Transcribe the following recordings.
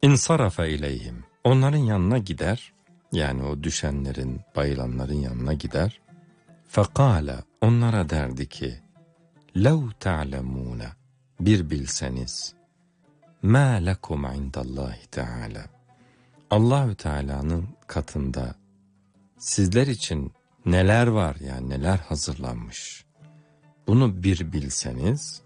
İnsarafa ileyhim. Onların yanına gider, yani o düşenlerin, bayılanların yanına gider. Fekala, onlara derdi ki, lev ta'lemûne, bir bilseniz, mâ lekum indallahi teâlâ. Allahü Teala'nın katında sizler için neler var, yani neler hazırlanmış. Bunu bir bilseniz,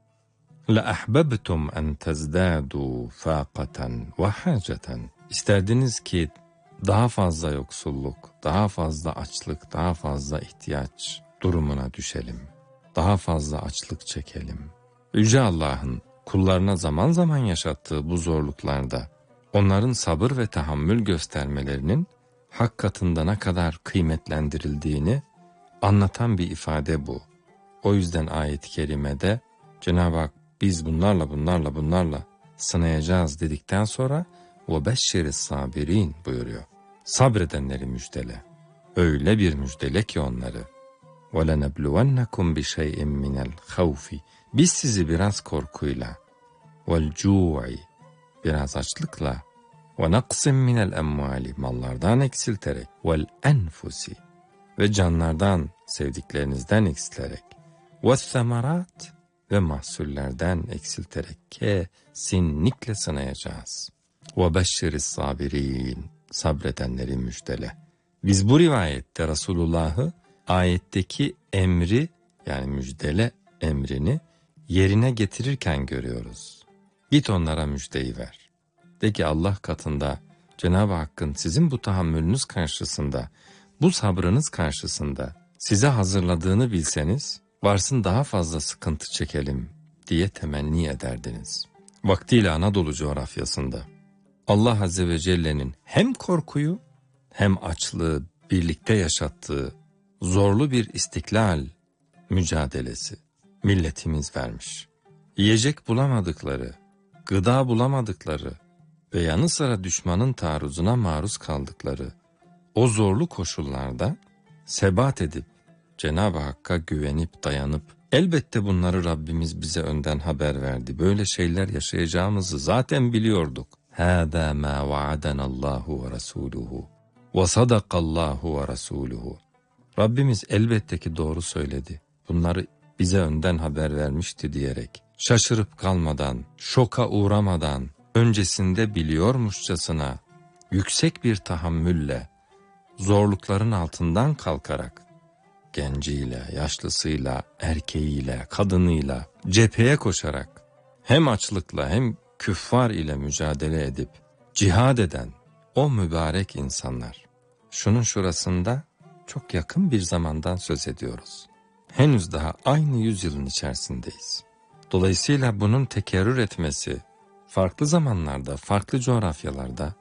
لَأَحْبَبْتُمْ أَنْ تَزْدَادُوا فَاقَةً وَحَاجَةً. İsterdiniz ki daha fazla yoksulluk, daha fazla açlık, daha fazla ihtiyaç durumuna düşelim. Daha fazla açlık çekelim. Yüce Allah'ın kullarına zaman zaman yaşattığı bu zorluklarda onların sabır ve tahammül göstermelerinin hak katında ne kadar kıymetlendirildiğini anlatan bir ifade bu. O yüzden ayet-i kerimede Cenab-ı Hak biz bunlarla sınayacağız dedikten sonra وَبَشِّرِ الصَّابِرِينَ buyuruyor. Sabredenleri müjdele. Öyle bir müjdele ki onları. وَلَنَبْلُوَنَّكُمْ بِشَيْءٍ مِنَ الْخَوْفِ. Biz sizi biraz korkuyla, وَالْجُوعِ biraz açlıkla, وَنَقْسٍ مِنَ الْاَمْوَالِ mallardan eksilterek, وَالْاَنْفُسِ ve canlardan, sevdiklerinizden eksilterek, وَالثَّمَرَاتِ ve mahsullerden eksilterek kesinlikle sınayacağız. وَبَشِّرِ الصَّابِرِينَ sabredenleri müjdele. Biz bu rivayette Resulullah'ı ayetteki emri, yani müjdele emrini yerine getirirken görüyoruz. Git onlara müjdeyi ver. De ki Allah katında Cenab-ı Hakk'ın sizin bu tahammülünüz karşısında, bu sabrınız karşısında size hazırladığını bilseniz, varsın daha fazla sıkıntı çekelim diye temenni ederdiniz. Vaktiyle Anadolu coğrafyasında Allah Azze ve Celle'nin hem korkuyu hem açlığı birlikte yaşattığı zorlu bir istiklal mücadelesi milletimiz vermiş. Yiyecek bulamadıkları, gıda bulamadıkları ve yanı sıra düşmanın taarruzuna maruz kaldıkları o zorlu koşullarda sebat edip Cenab-ı Hakk'a güvenip dayanıp elbette bunları Rabbimiz bize önden haber verdi. Böyle şeyler yaşayacağımızı zaten biliyorduk. هَذَا مَا وَعَدَنَ اللّٰهُ وَرَسُولُهُ وَصَدَقَ اللّٰهُ وَرَسُولُهُ. Rabbimiz elbette ki doğru söyledi. Bunları bize önden haber vermişti diyerek şaşırıp kalmadan, şoka uğramadan, öncesinde biliyormuşçasına yüksek bir tahammülle, zorlukların altından kalkarak, genciyle, yaşlısıyla, erkeğiyle, kadınıyla cepheye koşarak hem açlıkla hem küffar ile mücadele edip cihad eden o mübarek insanlar. Şunun şurasında çok yakın bir zamandan söz ediyoruz. Henüz daha aynı yüzyılın içerisindeyiz. Dolayısıyla bunun tekerrür etmesi farklı zamanlarda, farklı coğrafyalarda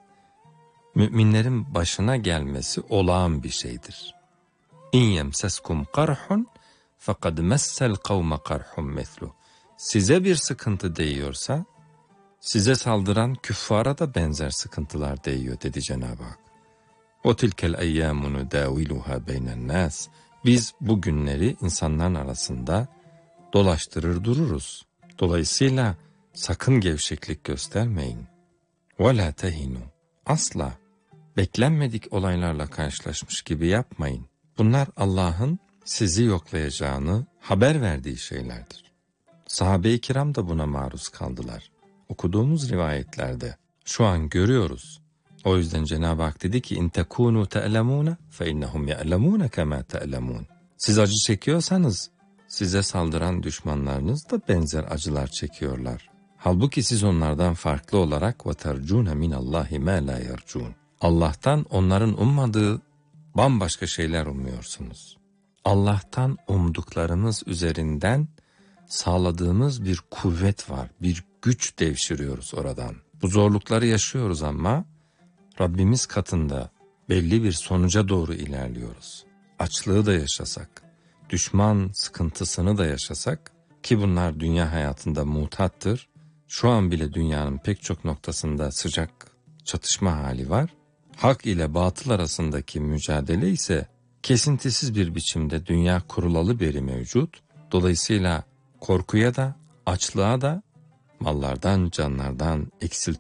müminlerin başına gelmesi olağan bir şeydir. İn yemseskum qarhun fekad messel kavme qarhun meslu. Size bir sıkıntı değiyorsa size saldıran küffara da benzer sıkıntılar değiyor dedi Cenab-ı Hak. O tilkel eyyamu nudaviluha beynen nas. Biz bu günleri insanların arasında dolaştırır dururuz. Dolayısıyla sakın gevşeklik göstermeyin. Ve la tehinu. Asla beklenmedik olaylarla karşılaşmış gibi yapmayın. Bunlar Allah'ın sizi yoklayacağını haber verdiği şeylerdir. Sahabe-i kiram da buna maruz kaldılar. Okuduğumuz rivayetlerde şu an görüyoruz. O yüzden Cenab-ı Hak dedi ki اِنْ تَكُونُوا تَأْلَمُونَ فَاِنَّهُمْ يَأْلَمُونَ كَمَا تَأْلَمُونَ. Siz acı çekiyorsanız size saldıran düşmanlarınız da benzer acılar çekiyorlar. Halbuki siz onlardan farklı olarak وَتَرْجُونَ مِنَ اللّٰهِ مَا لَا يَرْجُونَ. Allah'tan onların ummadığı bambaşka şeyler umuyorsunuz. Allah'tan umduklarımız üzerinden sağladığımız bir kuvvet var, bir güç devşiriyoruz oradan. Bu zorlukları yaşıyoruz ama Rabbimiz katında belli bir sonuca doğru ilerliyoruz. Açlığı da yaşasak, düşman sıkıntısını da yaşasak ki bunlar dünya hayatında mutattır. Şu an bile dünyanın pek çok noktasında sıcak çatışma hali var. Hak ile batıl arasındaki mücadele ise kesintisiz bir biçimde dünya kurulalı beri mevcut. Dolayısıyla korkuya da, açlığa da, mallardan, canlardan